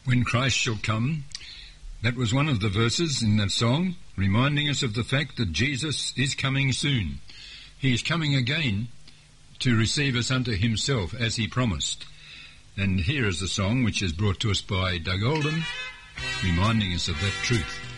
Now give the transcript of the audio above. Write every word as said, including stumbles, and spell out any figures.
When Christ shall come, that was one of the verses in that song, reminding us of the fact that Jesus is coming soon. He is coming again to receive us unto himself, as he promised. And here is the song which is brought to us by Doug Oldham, reminding us of that truth.